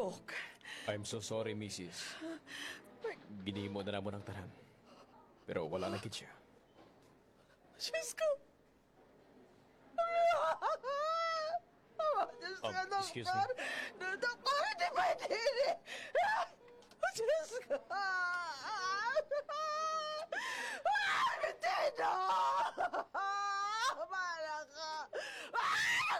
stroke. I'm so sorry, Mrs. Ginimo na namo ng tanan. Pero wala na gid siya. Diyos ko! Diyos ko, excuse doktor! Doktor, hindi pwede! Diyos ko!